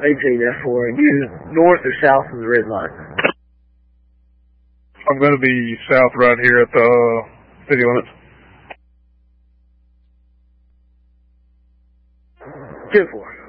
18F4, you north or south of the red line? I'm going to be south right here at the city limits. 2-4.